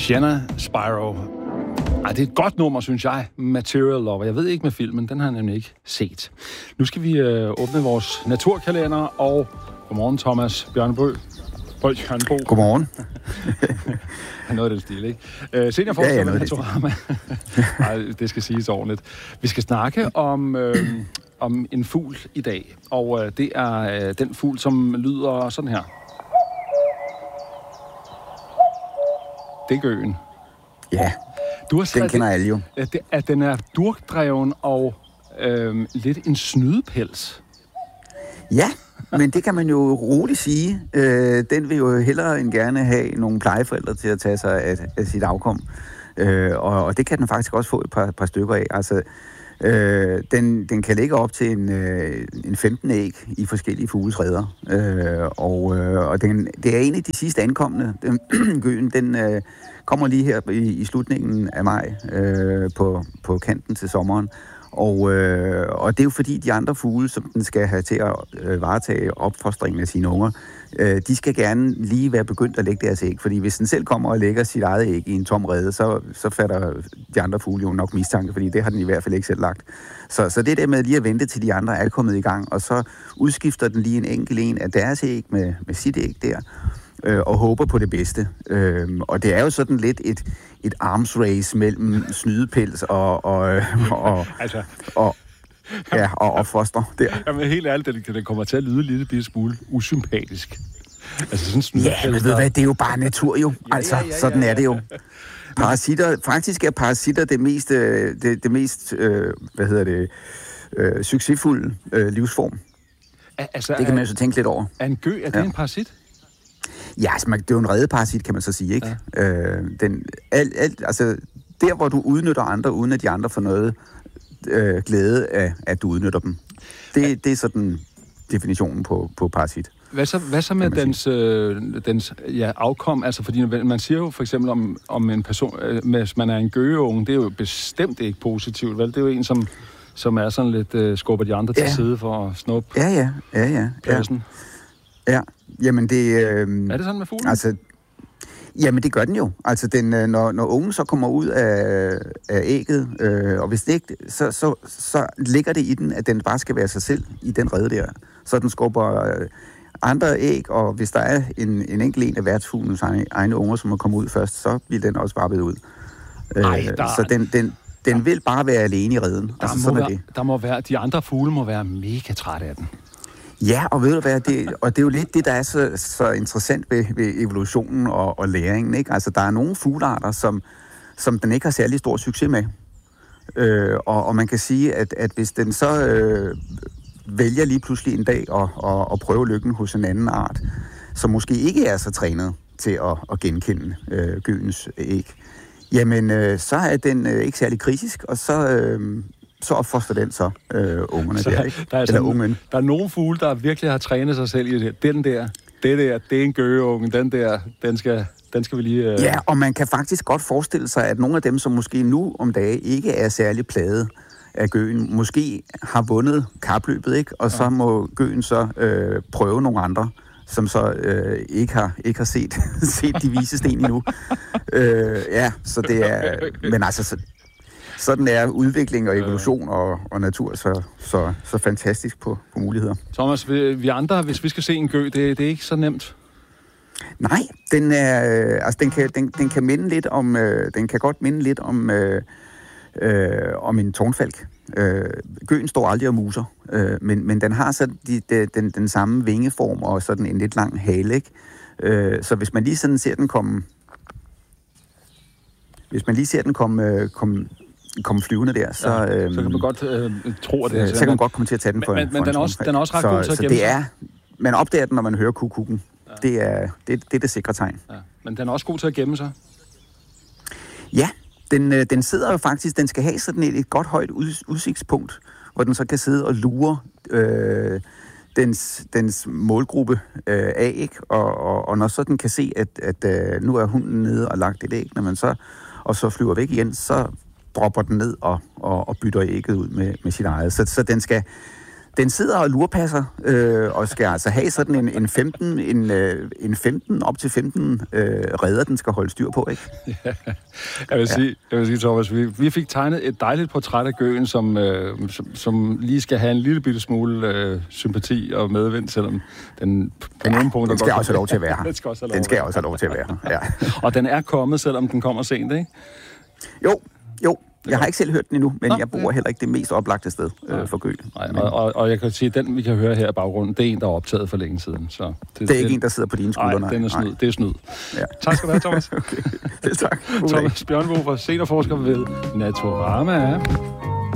Sienna Spiro. Ej, det er et godt nummer, synes jeg. Material Lover. Jeg ved ikke med filmen, den har jeg nemlig ikke set. Nu skal vi åbne vores naturkalender, og godmorgen, Thomas Bjørnebø. Bjørnebo. Godmorgen. Noget af den stil, ikke? Seniorforsker med Naturama. Nej, det skal siges ordentligt. Vi skal snakke om en fugl i dag, og det er den fugl, som lyder sådan her. Det er gøen. Ja, du har den kender alle jo. At den er durkdreven og lidt en snydepels. Ja, men det kan man jo roligt sige. Den vil jo hellere end gerne have nogle plejeforældre til at tage sig af sit afkom. Og det kan den faktisk også få et par stykker af. Altså, den kan ligge op til en 15 æg i forskellige fuglesreder. Og det er en af de sidste ankomne. Gøen, den kommer lige her i slutningen af maj på kanten til sommeren. Og det er jo fordi, de andre fugle, som den skal have til at varetage opfostringen af sine unger, de skal gerne lige være begyndt at lægge deres æg. Fordi hvis den selv kommer og lægger sit eget æg i en tom rede, så fatter de andre fugle jo nok mistanke, fordi det har den i hvert fald ikke selv lagt. Så det der med lige at vente til de andre er kommet i gang, og så udskifter den lige en enkelt en af deres æg med sit æg der, og håber på det bedste. Og det er jo sådan lidt et arms race mellem snydepels og foster der. Jamen helt ærligt, den kommer til at lyde en lille smule usympatisk. Altså sådan snydepels. Ja, men ved du hvad, det er jo bare natur jo. Sådan er det jo. Parasitter, faktisk er parasitter det mest succesfulde livsform. Altså, det kan man jo så tænke lidt over. Er en gø, er det en parasit? Ja, altså, det er jo en redeparasit, kan man så sige, ikke? Ja. Altså, der, hvor du udnytter andre, uden at de andre får noget glæde af, at du udnytter dem. Det er sådan definitionen på parasit. Hvad så med dens afkom? Altså, fordi man siger jo for eksempel om en person, hvis man er en gøgeunge, det er jo bestemt ikke positivt, vel? Det er jo en, som er sådan lidt skubber de andre til side for at snuppe pladsen. Ja, jamen det... er det sådan med fuglen? Altså, jamen det gør den jo. Altså når ungen så kommer ud af ægget, og hvis det ikke, så ligger det i den, at den bare skal være sig selv i den rede der. Så den skubber andre æg, og hvis der er en enkelt en af værtsfuglens egne unger, som må komme ud først, så bliver den også vappet ud. Så den vil bare være alene i reden. Der må være, de andre fugle må være mega trætte af den. Ja, og ved du hvad, det er jo lidt det, der er så interessant ved evolutionen og læringen, ikke? Altså, der er nogle fuglearter, som den ikke har særlig stor succes med. Og man kan sige, at hvis den så vælger lige pludselig en dag at prøve lykken hos en anden art, som måske ikke er så trænet til at genkende gøens æg, jamen, så er den ikke særlig kritisk, og så opfoster den så ungerne der, ikke? Eller ungen. Der er nogle fugle, der virkelig har trænet sig selv i det. Det er en gøgeunge. Den skal vi lige... Ja, og man kan faktisk godt forestille sig, at nogle af dem, som måske nu om dage ikke er særlig plaget af gøen, måske har vundet kapløbet, ikke? Og så må gøen så prøve nogle andre, som så ikke har set de vise sten endnu. Så det er... Men altså... Sådan er udvikling og evolution og natur så fantastisk på muligheder. Thomas, vi andre, hvis vi skal se en gø, det er ikke så nemt. Nej, den kan minde lidt om, den kan godt minde lidt om en tårnfalk. Gøen står aldrig og muser, men den har så den samme vingeform og sådan en lidt lang hale, ikke? Så hvis man lige sådan ser den komme, komme flyvende der, så kan man godt tro, at det er så kan man godt komme til at tage den for men den er også ret god til at gemme sig. Man opdager den, når man hører kukukken. Ja. Det er det sikre tegn. Ja. Men den er også god til at gemme sig. Ja, den sidder jo faktisk, den skal have sådan et godt højt udsigtspunkt, hvor den så kan sidde og lure dens målgruppe af, ikke? Og når så den kan se, at nu er hunden nede og lagt et æg, når man så flyver væk igen, så dropper den ned og bytter ægget ud med sit eget. Så Den sidder og lurpasser, og skal altså have sådan en 15 op til 15 redder, den skal holde styr på, ikke? Ja. Jeg vil sige, Thomas, vi fik tegnet et dejligt portræt af gøen, som lige skal have en lille bitte smule sympati og medvind, selvom den på nogle punkter... Den skal også have lov til at være her. Den skal også have lov til at være her, ja. Og den er kommet, selvom den kommer sent, ikke? Jo. Jeg har ikke selv hørt den endnu, men jeg bruger heller ikke det mest oplagte sted for gø. Nej, og jeg kan sige, at den, vi kan høre her i baggrunden, det er en, der er optaget for længe siden. Så det er ikke en, der sidder på dine skuldre, nej. Det er snyd. Ja. Tak skal du have, Thomas. Okay. Tak. Thomas Bjørnbo, seniorforsker ved Naturama.